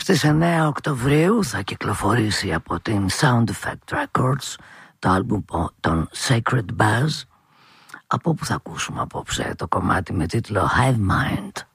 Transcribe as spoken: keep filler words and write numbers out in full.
Στις εννέα Οκτωβρίου θα κυκλοφορήσει από την Sound Effect Records το άλμπουμ των Sacred Buzz, από όπου θα ακούσουμε απόψε το κομμάτι με τίτλο Hive Mind.